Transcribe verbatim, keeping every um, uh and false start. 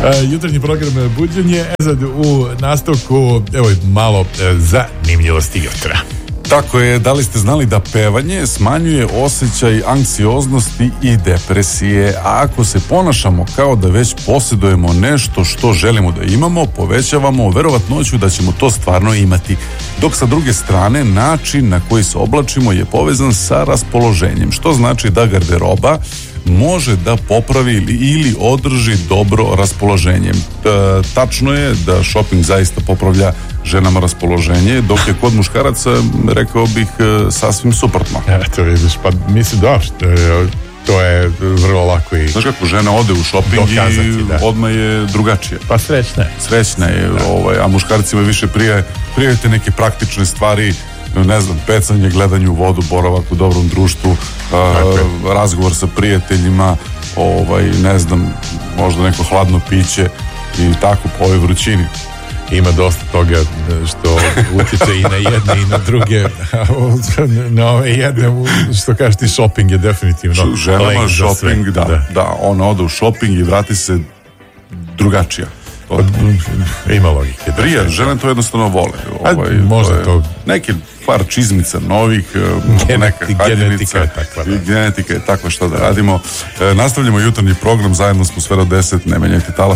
Jutarnji program Buđenje. E sad u nastavku, evo malo zanimljivosti jutra. Tako je, da li ste znali da pevanje smanjuje osjećaj anksioznosti i depresije, a ako se ponašamo kao da već posjedujemo nešto što želimo da imamo, povećavamo verovatnoću da ćemo to stvarno imati. Dok sa druge strane, način na koji se oblačimo je povezan sa raspoloženjem, što znači da garderoba može da popravi ili održi dobro raspoloženje. E, tačno je da shopping zaista popravlja ženama raspoloženje, dok je kod muškaraca, rekao bih, sasvim suprotno. Eto vidiš, pa mislim da to je vrlo lako i znaš kako žena ode u shopping i da. Odmah je drugačije. Pa srećna je. Srećna je, ovaj, a muškarcima više prije, prijavite neke praktične stvari, ne znam, pecanje, gledanje u vodu, boravak u dobrom društvu, uh, razgovor sa prijateljima, ovaj, ne znam, možda neko hladno piće i tako po ovoj vrućini. Ima dosta toga što utječe i na jedne i na druge. Na ove jedne, što kažeš ti, shopping je definitivno ženama shopping, da, da, da, ona ode u shopping i vrati se drugačija. Ima logike. Prije, žene to jednostavno vole. Ovaj, možda to, je, to... Neki par čizmica novih, neka genetika je takva. Da. Genetika je takva, što da radimo. E, nastavljamo jutarnji program, zajedno smo sve do deset, ne menjajte talas.